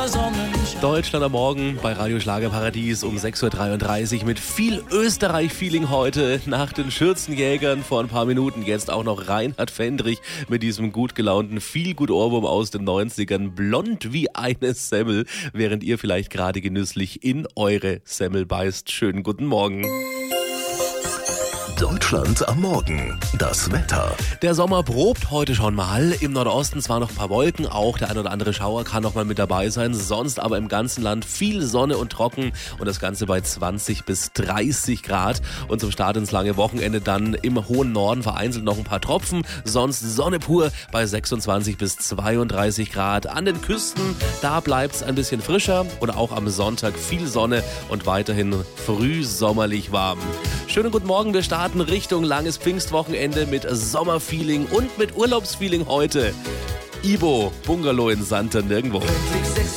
Deutschland am Morgen bei Radio Schlagerparadies um 6.33 Uhr mit viel Österreich-Feeling heute. Nach den Schürzenjägern vor ein paar Minuten jetzt auch noch Reinhard Fendrich mit diesem gut gelaunten Feel-Good-Ohrwurm aus den 90ern. Blond wie eine Semmel, während ihr vielleicht gerade genüsslich in eure Semmel beißt. Schönen guten Morgen. Deutschland am Morgen. Das Wetter. Der Sommer probt heute schon mal. Im Nordosten zwar noch ein paar Wolken, auch der ein oder andere Schauer kann noch mal mit dabei sein. Sonst aber im ganzen Land viel Sonne und trocken und das Ganze bei 20 bis 30 Grad. Und zum Start ins lange Wochenende dann im hohen Norden vereinzelt noch ein paar Tropfen. Sonst Sonne pur bei 26 bis 32 Grad. An den Küsten, da bleibt es ein bisschen frischer und auch am Sonntag viel Sonne und weiterhin frühsommerlich warm. Schönen guten Morgen, wir starten Richtung langes Pfingstwochenende mit Sommerfeeling und mit Urlaubsfeeling heute. Ibo, Bungalow in Santa nirgendwo.